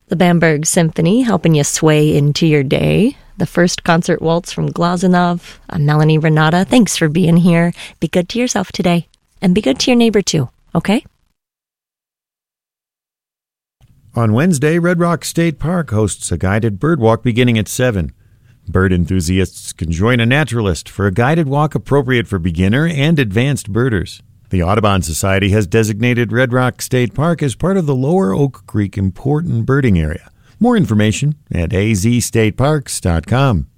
The Bamberg Symphony helping you sway into your day. The first concert waltz from Glazunov. I'm Melanie Renata. Thanks for being here. Be good to yourself today. And be good to your neighbor too, okay? On Wednesday, Red Rock State Park hosts a guided bird walk beginning at 7. Bird enthusiasts can join a naturalist for a guided walk appropriate for beginner and advanced birders. The Audubon Society has designated Red Rock State Park as part of the Lower Oak Creek Important Birding Area. More information at azstateparks.com.